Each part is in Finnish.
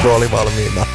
Rooli valmiina.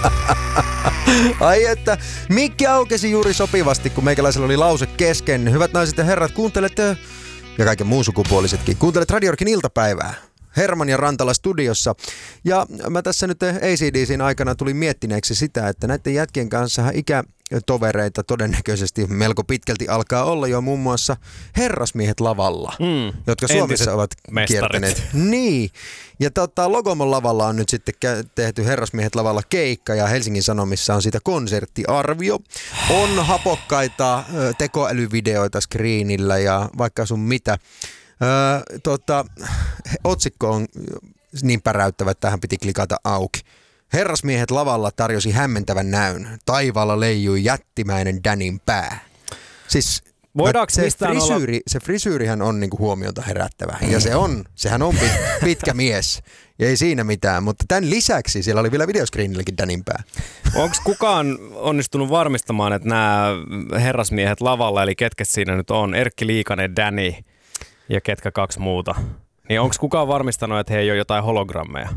Ai että, mikki aukesi juuri sopivasti, kun meikäläisellä oli lause kesken. Hyvät naiset ja herrat, kuuntelette, ja kaiken muun sukupuolisetkin, kuuntelet Radio Yorkin iltapäivää. Herman ja Rantala studiossa. Ja mä tässä nyt ACDCin aikana tulin miettineeksi sitä, että näiden jätkien kanssa ikätovereita todennäköisesti melko pitkälti alkaa olla jo muun muassa Herrasmiehet lavalla, jotka Suomessa ovat kiertäneet. Niin. Ja Logomon lavalla on nyt sitten tehty Herrasmiehet lavalla keikka ja Helsingin Sanomissa on siitä konserttiarvio. On hapokkaita tekoälyvideoita screenillä ja vaikka sun mitä. Otsikko on niin päräyttävä, että tähän piti klikata auki. Herrasmiehet lavalla tarjosi hämmentävän näyn. Taivaalla leijui jättimäinen Danin pää. Siis se frisyyrihän on niinku huomiota herättävä. Ja sehän on pitkä mies. Ja ei siinä mitään, mutta tämän lisäksi siellä oli vielä videoscreenilläkin Danin pää. Onko kukaan onnistunut varmistamaan, että nämä herrasmiehet lavalla, eli ketkä siinä nyt on, Erkki Liikanen, Danny ja ketkä kaksi muuta, niin onko kukaan varmistanut, että he ei ole jotain hologrammeja?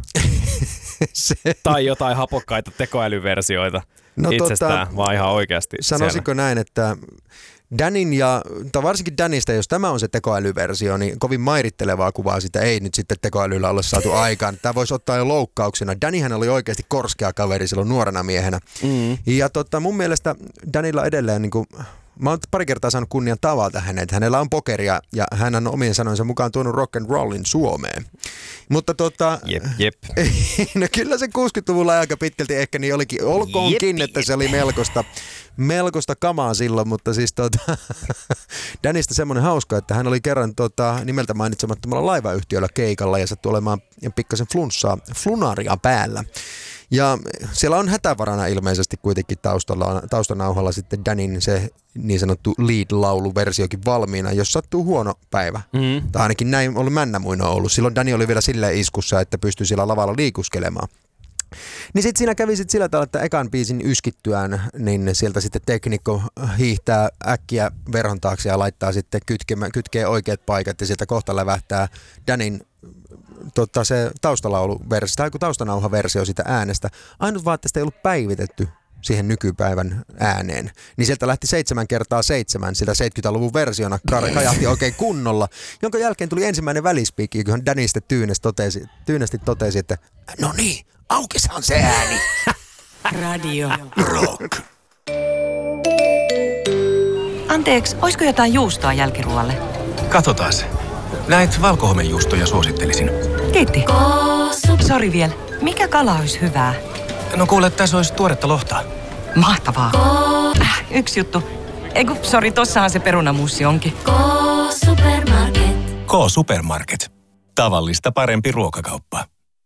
Tai jotain hapokkaita tekoälyversioita itsestään, vaan ihan oikeasti. Sanoisinko näin, että Danin tai varsinkin Danista, jos tämä on se tekoälyversio, niin kovin mairittelevaa kuvaa sitä ei nyt sitten tekoälyllä ole saatu aikaan. Tämä voisi ottaa jo loukkauksena. Danihän oli oikeasti korskea kaveri silloin nuorena miehenä. Ja mun mielestä Danilla edelleen niin kuin, mä oon pari kertaa saanut kunnian tavata hänet. Hänellä on pokeria ja hän on omien sanoinsa mukaan tuonut rock and rollin Suomeen. Mutta Jep. No kyllä se 60-luvulla aika pitkälti ehkä niin olikin. Olkoonkin, että se oli melkoista kamaa silloin, mutta siis Danista semmoinen hauska, että hän oli kerran nimeltä mainitsemattomalla laivayhtiöllä keikalla ja sattui olemaan pikkasen flunaria päällä. Ja siellä on hätävarana ilmeisesti kuitenkin taustanauhalla sitten Danin se niin sanottu lead-lauluversiokin valmiina, jos sattuu huono päivä. Tai ainakin näin oli männämuino ollut. Silloin Dani oli vielä silleen iskussa, että pystyi siellä lavalla liikuskelemaan. Niin sitten siinä kävi sillä tavalla, että ekan biisin yskittyään, niin sieltä sitten teknikko hiihtää äkkiä verhon taakse ja laittaa sitten kytkee oikeat paikat ja sieltä kohta lävähtää Danin se taustalauluversio tai taustanauhaversio sitä äänestä. Ainut vaan, että sitä ei ollut päivitetty siihen nykypäivän ääneen. Niin sieltä lähti 7x7 sitä 70-luvun versiona kajahti oikein kunnolla, jonka jälkeen tuli ensimmäinen välispiikki, kun Dani sitten tyynesti totesi, että no niin, aukishan se ääni. Radio Rock. Anteeksi, olisiko jotain juustoa jälkiruoalle? Katsotaas. Näitä valkohomejuustoja suosittelisin. Kiitti. Sori vielä. Mikä kala olisi hyvää? No kuule, tässä olisi tuoretta lohta. Mahtavaa. Yksi juttu. Sori, tossahan se perunamuussi onkin. K Supermarket. Tavallista parempi ruokakauppa.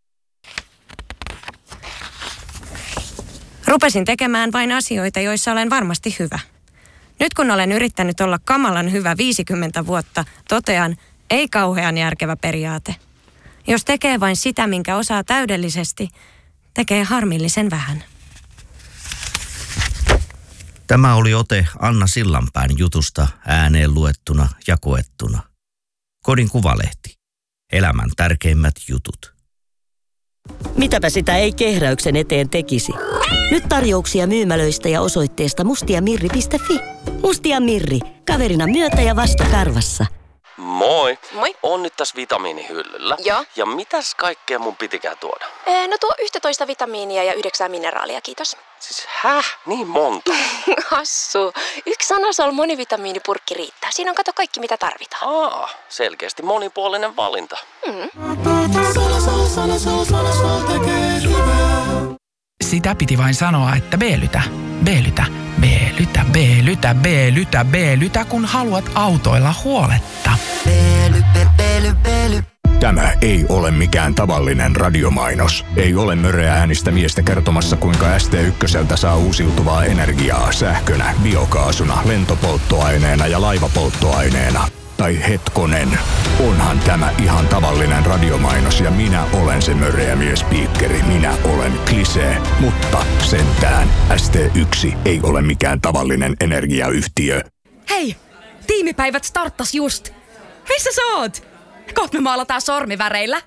Rupesin tekemään vain asioita, joissa olen varmasti hyvä. Nyt kun olen yrittänyt olla kamalan hyvä 50 vuotta, totean, ei kauhean järkevä periaate. Jos tekee vain sitä, minkä osaa täydellisesti, tekee harmillisen vähän. Tämä oli ote Anna Sillanpään jutusta ääneen luettuna ja koettuna. Kodin Kuvalehti. Elämän tärkeimmät jutut. Mitäpä sitä ei kehräyksen eteen tekisi. Nyt tarjouksia myymälöistä ja osoitteesta mustiamirri.fi. Mustia Mirri. Kaverina myötä ja vasta karvassa. Moi. Moi. On nyt tässä vitamiinihyllyllä. Joo. Ja mitäs kaikkea mun pitikään tuoda? No tuo 11 vitamiinia ja 9 mineraalia, kiitos. Siis Niin monta? Hassu. Yksi Anasol monivitamiinipurkki riittää. Siinä on kato kaikki mitä tarvitaan. Selkeästi monipuolinen valinta. Sitä piti vain sanoa, että B-lytä, B-lytä, B-lytä, B-lytä, B-lytä, B-lytä, kun haluat autoilla huoletta. Tämä ei ole mikään tavallinen radiomainos. Ei ole möröä äänistä miestä kertomassa, kuinka ST1 saa uusiutuvaa energiaa sähkönä, biokaasuna, lentopolttoaineena ja laivapolttoaineena. Tai hetkonen, onhan tämä ihan tavallinen radiomainos ja minä olen se möröä miespiikkeri. Minä olen Klisee, mutta sentään ST1 ei ole mikään tavallinen energiayhtiö. Hei, tiimipäivät starttas just. Missä sä oot? Kohta me maalataan sormiväreillä.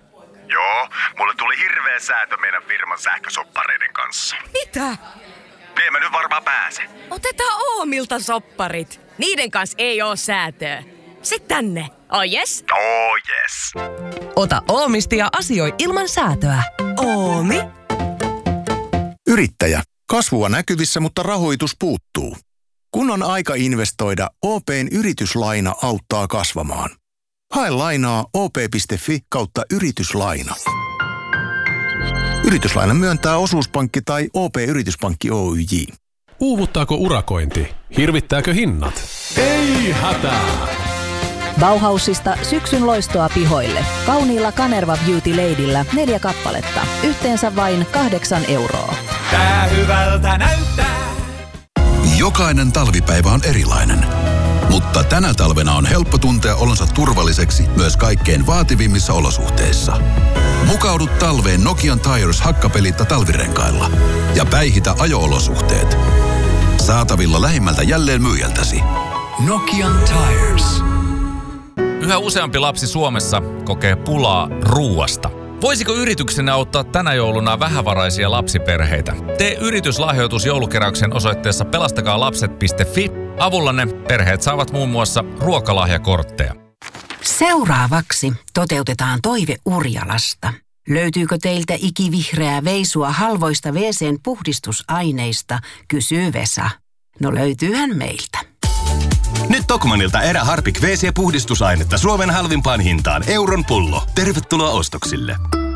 Joo, mulle tuli hirveä säätö meidän firman sähkösoppareiden kanssa. Mitä? Ei mä nyt varmaan pääse. Otetaan Oomilta sopparit. Niiden kanssa ei oo säätöä. Sit tänne. Oh yes? Oh yes. Ota Oomista ja asioi ilman säätöä. Oomi. Yrittäjä. Kasvua näkyvissä, mutta rahoitus puuttuu. Kun on aika investoida, OP:n yrityslaina auttaa kasvamaan. Hae lainaa op.fi/yrityslaina. Yrityslaina myöntää osuuspankki tai OP-yrityspankki Oyj. Uuvuttaako urakointi? Hirvittääkö hinnat? Ei hätää! Bauhausista syksyn loistoa pihoille. Kauniilla Kanerva Beauty Ladyllä 4 kappaletta. Yhteensä vain 8 €. Tää hyvältä näyttää. Jokainen talvipäivä on erilainen. Mutta tänä talvena on helppo tuntea olonsa turvalliseksi myös kaikkein vaativimmissa olosuhteissa. Mukaudu talveen Nokian Tires hakkapelitta talvirenkailla ja päihitä ajo-olosuhteet. Saatavilla lähimmältä jälleen myyjältäsi. Nokian Tires. Yhä useampi lapsi Suomessa kokee pulaa ruuasta. Voisiko yrityksenne auttaa tänä jouluna vähävaraisia lapsiperheitä? Tee yrityslahjoitus joulukeräyksen osoitteessa pelastakaalapset.fi. Avullanne perheet saavat muun muassa ruokalahjakortteja. Seuraavaksi toteutetaan toive Urjalasta. Löytyykö teiltä ikivihreää veisua halvoista WC:n puhdistusaineista, kysyy Vesa. No löytyyhän meiltä. Nyt Tokmanilta erä Harpik WC-puhdistusainetta Suomen halvimpaan hintaan euron pullo. Tervetuloa ostoksille.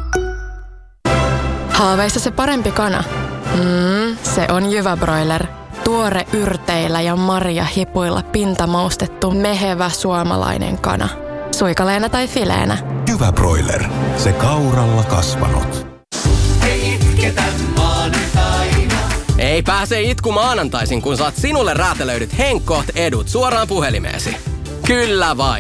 Haaveissa se parempi kana? Se on Jyväbroiler. Tuore yrteillä ja marjahipuilla pintamaustettu mehevä suomalainen kana. Suikaleena tai fileenä. Jyväbroiler. Se kauralla kasvanut. Ei itketä maanantaina. Ei pääse itku maanantaisin, kun saat sinulle räätälöidyt Henkkoht edut suoraan puhelimeesi. Kyllä vain.